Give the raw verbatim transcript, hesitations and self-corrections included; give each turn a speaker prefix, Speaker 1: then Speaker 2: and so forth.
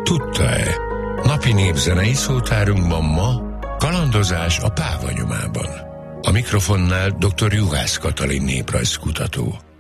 Speaker 1: Tudta-e? Napi népzenei szótárunkban ma kalandozás a Páva nyomában. A mikrofonnál dr. Juhász Katalin néprajzkutató.